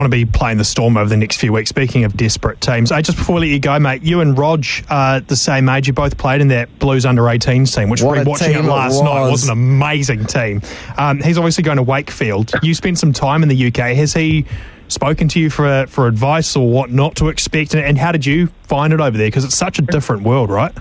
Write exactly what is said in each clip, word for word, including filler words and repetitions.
to be playing the Storm over the next few weeks. Speaking of desperate teams, hey, just before we let you go, mate, you and Rog are the same age. You both played in that Blues under eighteens team, which we were watching it last it night. It was an amazing team. Um, he's obviously going to Wakefield. You spent some time in the U K. Has he spoken to you for for advice or what not to expect? And how did you find it over there? Because it's such a different world, right?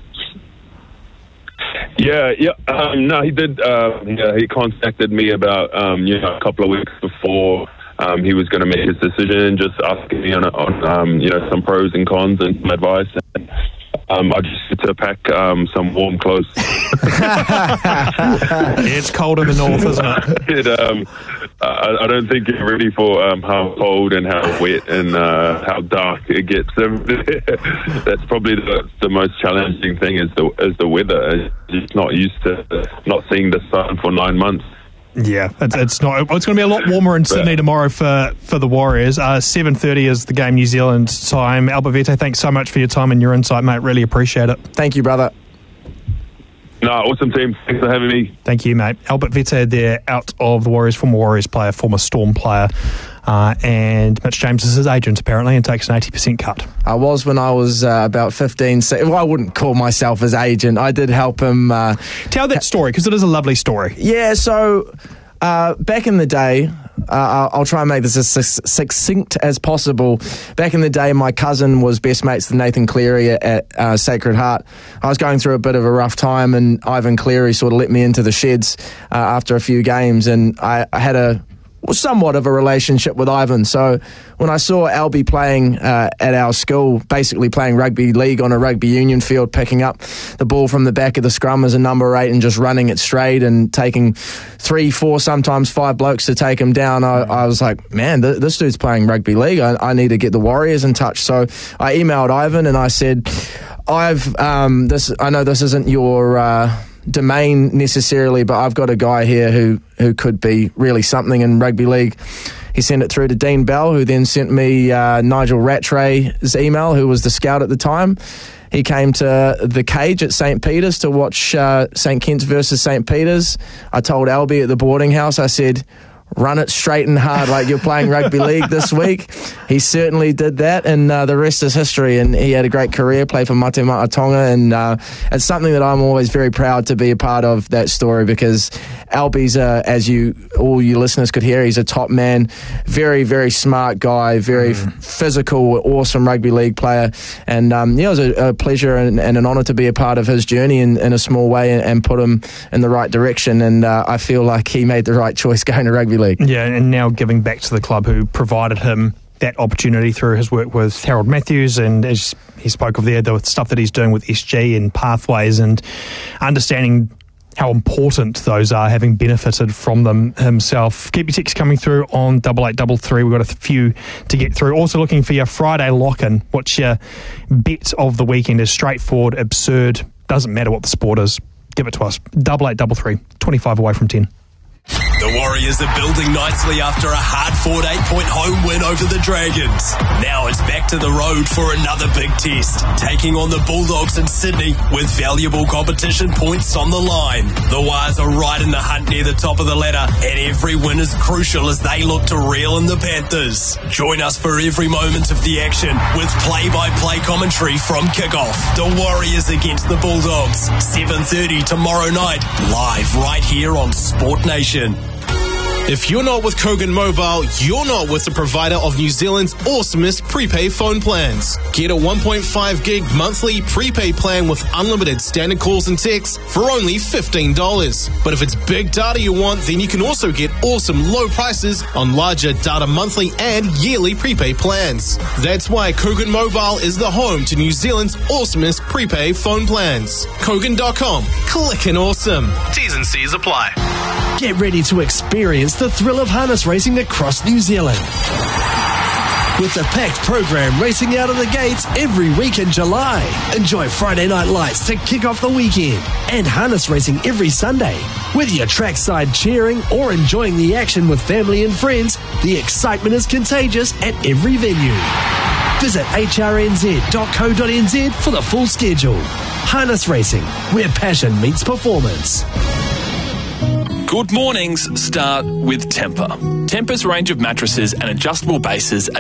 Yeah, yeah. Um, no, he did. Uh, yeah, he contacted me about um, you know a couple of weeks before. Um, he was going to make his decision, just asking me on, on um, you know, some pros and cons and some advice. And, um, I just had to pack um, some warm clothes. It's cold in the north, isn't it? it um, I, I don't think you're ready for um, how cold and how wet and uh, how dark it gets. That's probably the, the most challenging thing is the is the weather. You're just not used to not seeing the sun for nine months. Yeah, it's, it's not. It's going to be a lot warmer in Sydney tomorrow for, for the Warriors. Uh, seven thirty is the game New Zealand time. Albert Vete, thanks so much for your time and your insight, mate. Really appreciate it. Thank you, brother. No, awesome team. Thanks for having me. Thank you, mate. Albert Vete there, out of the Warriors, former Warriors player, former Storm player. Uh, and Mitch James is his agent, apparently, and takes an eighty percent cut. I was when I was uh, about fifteen. So, well, I wouldn't call myself his agent. I did help him. Uh, Tell that story, because it is a lovely story. Yeah, so uh, back in the day, uh, I'll, I'll try and make this as succinct as possible. Back in the day, my cousin was best mates with Nathan Cleary at, at uh, Sacred Heart. I was going through a bit of a rough time, and Ivan Cleary sort of let me into the sheds uh, after a few games, and I, I had a somewhat of a relationship with Ivan. So when I saw Albie playing uh, at our school, basically playing rugby league on a rugby union field, picking up the ball from the back of the scrum as a number eight and just running it straight and taking three, four, sometimes five blokes to take him down, I, I was like, man, th- this dude's playing rugby league. I, I need to get the Warriors in touch. So I emailed Ivan and I said, I've um, this. I know this isn't your Uh, domain necessarily, but I've got a guy here who who could be really something in rugby league. He sent it through to Dean Bell, who then sent me uh, Nigel Rattray's email, who was the scout at the time. He came to the Cage at Saint Peter's to watch uh, Saint Kitts versus Saint Peter's. I told Albie at the boarding house, I said, run it straight and hard like you're playing rugby league this week. He certainly did that, and uh, the rest is history. And he had a great career, played for Mate Ma'a Tonga, and uh, it's something that I'm always very proud to be a part of that story, because Albie's, uh, as you all you listeners could hear, he's a top man, very, very smart guy, very mm. f- physical, awesome rugby league player. And um, yeah, it was a, a pleasure and, and an honour to be a part of his journey in, in a small way and, and put him in the right direction. And uh, I feel like he made the right choice going to rugby league. Yeah, and now giving back to the club who provided him that opportunity through his work with Harold Matthews, and as he spoke of there, the stuff that he's doing with S G and Pathways, and understanding how important those are, having benefited from them himself. Keep your texts coming through on double eight double three. We've got a few to get through. Also looking for your Friday lock-in. What's your bet of the weekend? Is straightforward, absurd, doesn't matter what the sport is. Give it to us. double eight double three. twenty-five away from ten. The Warriors are building nicely after a hard-fought eight-point home win over the Dragons. Now it's back to the road for another big test, taking on the Bulldogs in Sydney with valuable competition points on the line. The Wars are right in the hunt near the top of the ladder, and every win is crucial as they look to reel in the Panthers. Join us for every moment of the action with play-by-play commentary from kickoff. The Warriors against the Bulldogs, seven thirty tomorrow night, live right here on Sport Nation. If you're not with Kogan Mobile, you're not with the provider of New Zealand's awesomest prepaid phone plans. Get a one point five gig monthly prepaid plan with unlimited standard calls and texts for only fifteen dollars. But if it's big data you want, then you can also get awesome low prices on larger data monthly and yearly prepaid plans. That's why Kogan Mobile is the home to New Zealand's awesomest prepaid phone plans. Kogan dot com. Clickin' awesome. T's and C's apply. Get ready to experience the thrill of harness racing across New Zealand. With a packed program racing out of the gates every week in July. Enjoy Friday night lights to kick off the weekend and harness racing every Sunday. Whether you're trackside cheering or enjoying the action with family and friends, the excitement is contagious at every venue. Visit h r n z dot co dot n z for the full schedule. Harness racing, where passion meets performance. Good mornings start with Tempur. Tempur's range of mattresses and adjustable bases are